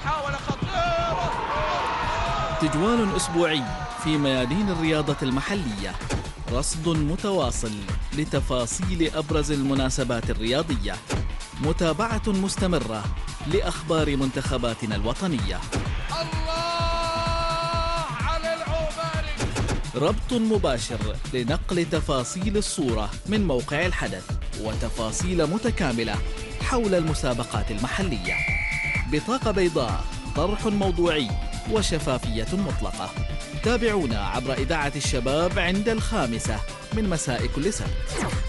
محاولة خطيرة. تجوال أسبوعي في ميادين الرياضة المحلية، رصد متواصل لتفاصيل أبرز المناسبات الرياضية، متابعة مستمرة لأخبار منتخباتنا الوطنية، الله على العوباري، ربط مباشر لنقل تفاصيل الصورة من موقع الحدث وتفاصيل متكاملة حول المسابقات المحلية. بطاقة بيضاء، طرح موضوعي وشفافية مطلقة. تابعونا عبر إذاعة الشباب عند 5 من مساء كل سبت.